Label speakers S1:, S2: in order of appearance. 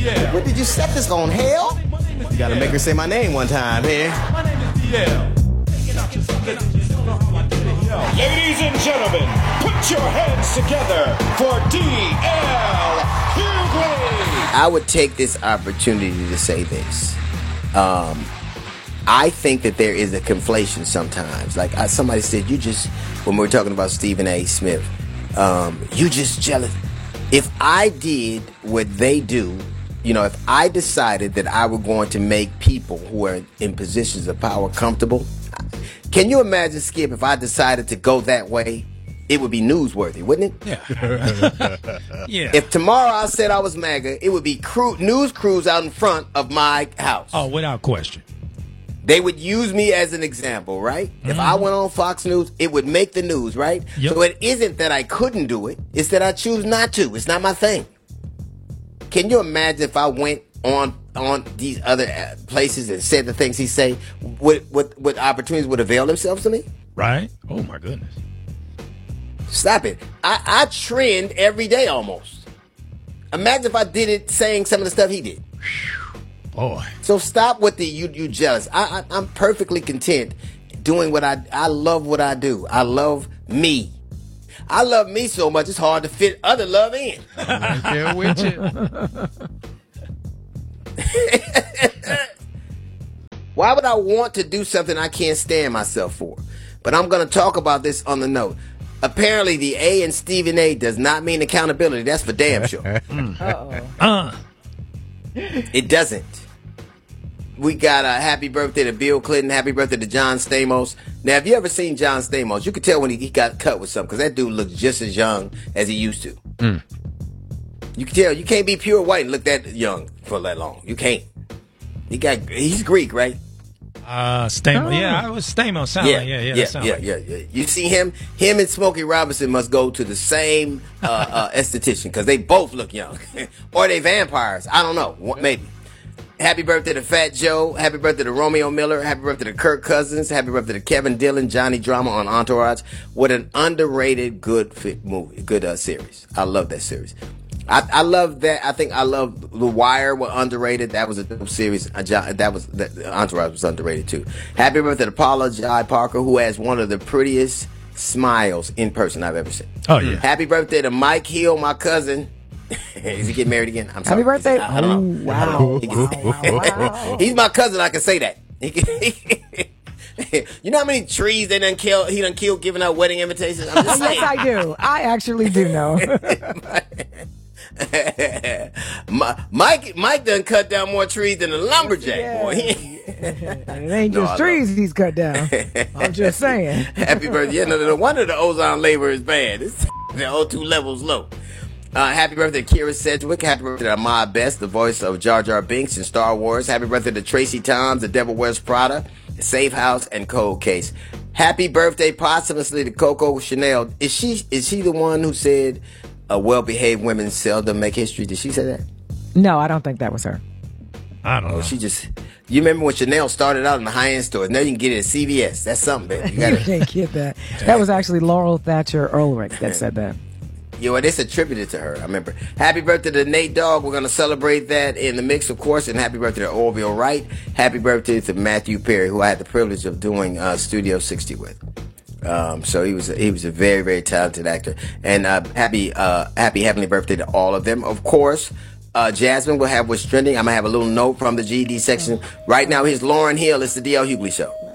S1: What did you set this on, hell? You gotta make her say my name one time here. My name is DL.
S2: Ladies and gentlemen, put your hands together for DL Hughley.
S1: I would take this opportunity to say this. I think that there is a conflation sometimes. Like somebody said, when we were talking about Stephen A. Smith, you just jealous. If I did what they do, if I decided that I were going to make people who are in positions of power comfortable, can you imagine, Skip, if I decided to go that way? It would be newsworthy, wouldn't it?
S3: Yeah. Yeah.
S1: If tomorrow I said I was MAGA, it would be news crews out in front of my house.
S3: Oh, without question.
S1: They would use me as an example, right? Mm-hmm. If I went on Fox News, it would make the news, right? Yep. So it isn't that I couldn't do it. It's that I choose not to. It's not my thing. Can you imagine if I went on these other places and said the things he say, what opportunities would avail themselves to me?
S3: Right. Oh, my goodness.
S1: Stop it. I trend every day almost. Imagine if I did it saying some of the stuff he did.
S3: Boy.
S1: So stop with the you jealous. I'm perfectly content doing what I love what I do. I love me. I love me so much it's hard to fit other love in.
S4: I'm right there with you.
S1: Why would I want to do something I can't stand myself for? But I'm going to talk about this on the note. Apparently, the A in Stephen A does not mean accountability. That's for damn sure. It doesn't. We got a happy birthday to Bill Clinton. Happy birthday to John Stamos. Now, have you ever seen John Stamos? You could tell when he got cut with something because that dude looks just as young as he used to. You can tell. You can't be pure white and look that young for that long. You can't. He's Greek, right?
S3: Stamos. Oh. Yeah, I was Stamos.
S1: Yeah. You see him and Smokey Robinson must go to the same esthetician because they both look young. Or they vampires. I don't know. Maybe. Happy birthday to Fat Joe. Happy birthday to Romeo Miller. Happy birthday to Kirk Cousins. Happy birthday to Kevin Dillon, Johnny Drama on Entourage. What an underrated good movie, good series. I love that series. I love that. I think I love The Wire was underrated. That was a dope series. Entourage was underrated too. Happy birthday to Paula Jai Parker, who has one of the prettiest smiles in person I've ever seen.
S3: Oh yeah.
S1: Happy birthday to Mike Hill, my cousin. Is he getting married again? I'm sorry.
S5: Happy birthday!
S1: I don't know.
S5: Wow.
S1: He's my cousin. I can say that. You know how many trees he done killed giving out wedding invitations? I'm just saying.
S5: Yes, I do. I actually do know.
S1: Mike done cut down more trees than a lumberjack, boy.
S5: It ain't just trees he's cut down. I'm just saying.
S1: Happy birthday. Yeah, no wonder the ozone labor is bad. The O2 level's low. Happy birthday to Kira Sedgwick. Happy birthday to Ahmad Best, the voice of Jar Jar Binks in Star Wars. Happy birthday to Tracy Toms, The Devil Wears Prada, Safe House, and Cold Case. Happy birthday posthumously to Coco Chanel. Is she the one who said well-behaved women seldom make history? Did she say that?
S5: No, I don't think that was her.
S3: I don't know.
S1: You remember when Chanel started out in the high-end stores? Now you can get it at CVS. That's something, baby.
S5: You can't get that. That was actually Laurel Thatcher Ulrich that said that.
S1: Yeah, well, it's attributed to her. I remember. Happy birthday to Nate Dogg. We're going to celebrate that in the mix, of course. And happy birthday to Orville Wright. Happy birthday to Matthew Perry, who I had the privilege of doing Studio 60 with. So he was a very, very talented actor. And happy heavenly birthday to all of them. Of course, Jasmine will have what's trending. I'm going to have a little note from the GD section. Right now, here's Lauryn Hill. It's the DL Hughley Show.